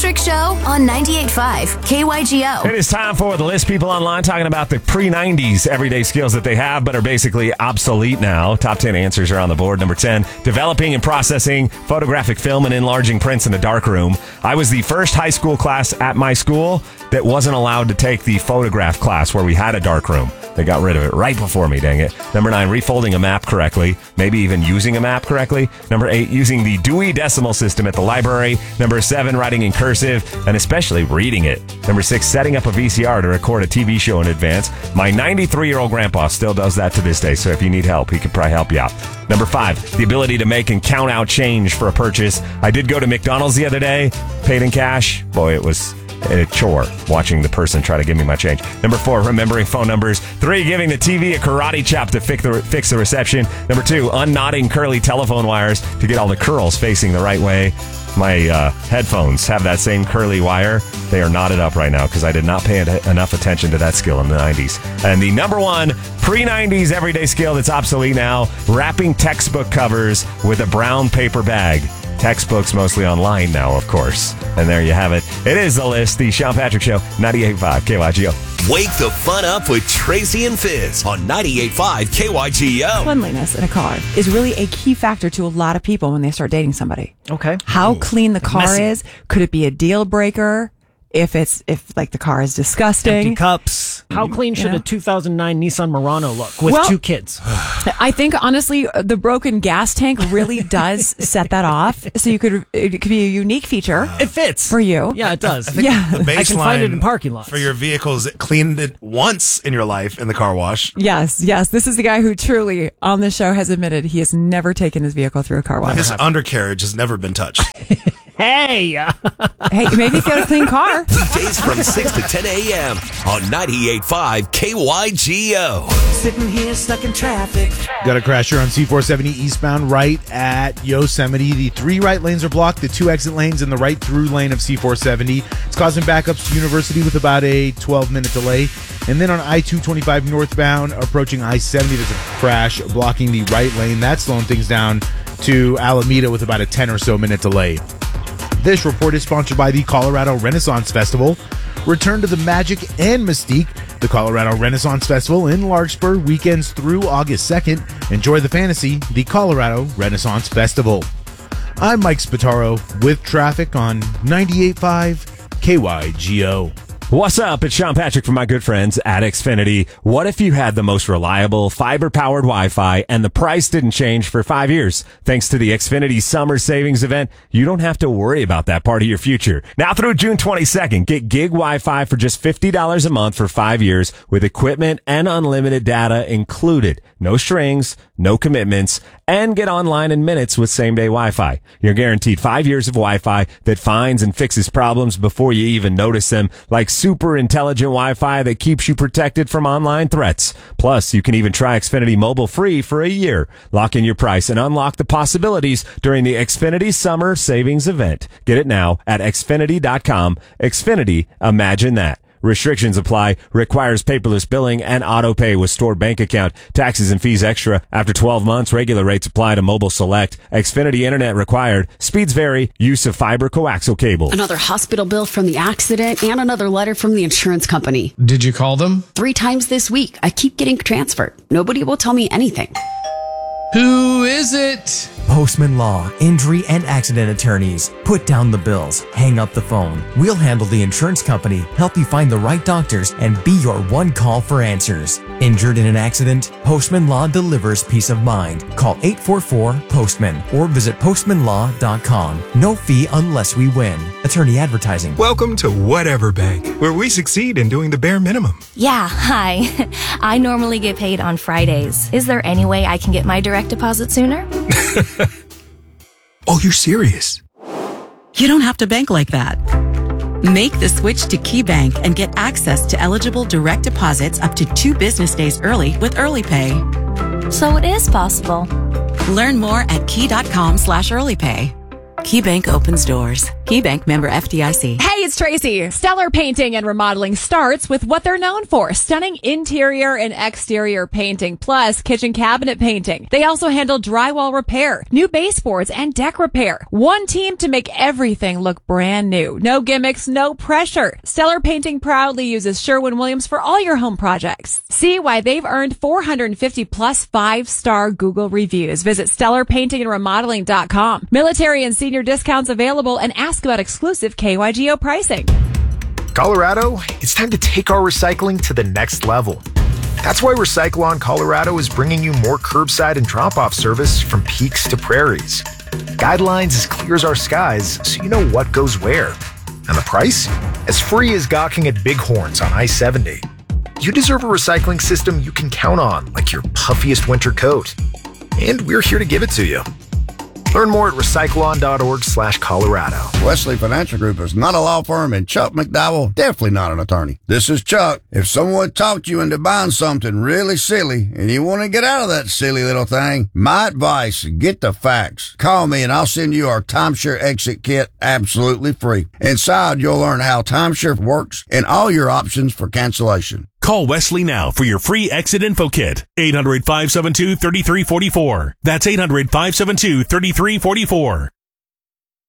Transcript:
Patrick Show on 98.5 KYGO. It is time for the list. People online talking about the pre-90s everyday skills that they have but are basically obsolete now. Top 10 answers are on the board. Number 10, developing and processing photographic film and enlarging prints in a darkroom. I was the first high school class at my school that wasn't allowed to take the photograph class where we had a darkroom. They got rid of it right before me, dang it. Number 9, refolding a map correctly, maybe even using a map correctly. Number 8, using the Dewey Decimal System at the library. Number 7, writing in cursive, and especially reading it. Number 6, setting up a VCR to record a TV show in advance. My 93-year-old grandpa still does that to this day, so if you need help, he could probably help you out. Number 5, the ability to make and count out change for a purchase. I did go to McDonald's the other day, paid in cash. Boy, it was a chore watching the person try to give me my change. Number 4, remembering phone numbers. 3, giving the TV a karate chop to fix the reception. Number 2, unknotting curly telephone wires to get all the curls facing the right way. My headphones have that same curly wire. They are knotted up right now because I did not pay enough attention to that skill in the 90s. And the number 1 pre-90s everyday skill that's obsolete now, wrapping textbook covers with a brown paper bag. Textbooks mostly online now, of course. And there you have it. It is the list. The Sean Patrick Show, 98.5 KYGO. Wake the fun up with Tracy and Fizz on 98.5 KYGO. Cleanliness in a car is really a key factor to a lot of people when they start dating somebody. Okay. How clean the car Messy. is. Could it be a deal breaker? If the car is disgusting. Empty cups. How clean should a 2009 Nissan Murano look with 2 kids? I think, honestly, the broken gas tank really does set that off. So it could be a unique feature. It fits. For you. Yeah, it does. Yeah. The baseline I can find it in parking lots. for your vehicles, cleaned it once in your life in the car wash. Yes. This is the guy who truly, on the show, has admitted he has never taken his vehicle through a car wash. His undercarriage has never been touched. Hey! Hey, maybe if you had a clean car. Days from 6 to 10 a.m. on 98.5 KYGO. Sitting here stuck in traffic. Got a crash here on C470 eastbound right at Yosemite. The 3 right lanes are blocked, the 2 exit lanes and the right through lane of C470. It's causing backups to University with about a 12-minute delay. And then on I-225 northbound approaching I-70, there's a crash blocking the right lane. That's slowing things down to Alameda with about a 10 or so minute delay. This report is sponsored by the Colorado Renaissance Festival. Return to the magic and mystique. The Colorado Renaissance Festival in Larkspur, weekends through August 2nd. Enjoy the fantasy, the Colorado Renaissance Festival. I'm Mike Spataro with traffic on 98.5 KYGO. What's up? It's Sean Patrick from my good friends at Xfinity. What if you had the most reliable fiber-powered Wi-Fi and the price didn't change for 5 years? Thanks to the Xfinity Summer Savings Event, you don't have to worry about that part of your future. Now through June 22nd, get gig Wi-Fi for just $50 a month for 5 years with equipment and unlimited data included. No strings, no commitments, and get online in minutes with same-day Wi-Fi. You're guaranteed 5 years of Wi-Fi that finds and fixes problems before you even notice them, like super intelligent Wi-Fi that keeps you protected from online threats. Plus, you can even try Xfinity Mobile free for a year. Lock in your price and unlock the possibilities during the Xfinity Summer Savings Event. Get it now at Xfinity.com. Xfinity, imagine that. Restrictions apply. Requires paperless billing and auto pay with stored bank account. Taxes and fees extra. After 12 months, regular rates apply to Mobile Select. Xfinity Internet required. Speeds vary. Use of fiber coaxial cable. Another hospital bill from the accident and another letter from the insurance company. Did you call them? 3 times this week. I keep getting transferred. Nobody will tell me anything. Who is it? Postman Law, injury and accident attorneys. Put down the bills. Hang up the phone. We'll handle the insurance company, help you find the right doctors, and be your one call for answers. Injured in an accident? Postman Law delivers peace of mind. Call 844-POSTMAN or visit postmanlaw.com. No fee unless we win. Attorney advertising. Welcome to Whatever Bank, where we succeed in doing the bare minimum. Yeah, hi. I normally get paid on Fridays. Is there any way I can get my direct deposit sooner? Oh, you're serious? You don't have to bank like that. Make the switch to KeyBank and get access to eligible direct deposits up to 2 business days early with Early Pay. So it is possible. Learn more at key.com/earlypay. KeyBank opens doors. KeyBank, member FDIC. Hey, it's Tracy. Stellar Painting and Remodeling starts with what they're known for: stunning interior and exterior painting, plus kitchen cabinet painting. They also handle drywall repair, new baseboards, and deck repair. One team to make everything look brand new. No gimmicks, no pressure. Stellar Painting proudly uses Sherwin-Williams for all your home projects. See why they've earned 450 plus 5-star Google reviews. Visit StellarPaintingAndRemodeling.com. Military and senior discounts available, and ask about exclusive KYGO pricing. Colorado, it's time to take our recycling to the next level. That's why Recyclon Colorado is bringing you more curbside and drop-off service from peaks to prairies. Guidelines as clear as our skies, so you know what goes where. And the price? As free as gawking at bighorns on I-70. You deserve a recycling system you can count on, like your puffiest winter coat. And we're here to give it to you. Learn more at recyclon.org/Colorado. Wesley Financial Group is not a law firm, and Chuck McDowell definitely not an attorney. This is Chuck. If someone talked you into buying something really silly and you want to get out of that silly little thing, my advice, get the facts. Call me and I'll send you our timeshare exit kit absolutely free. Inside, you'll learn how timeshare works and all your options for cancellation. Call Wesley now for your free exit info kit. 800-572-3344. That's 800-572-3344.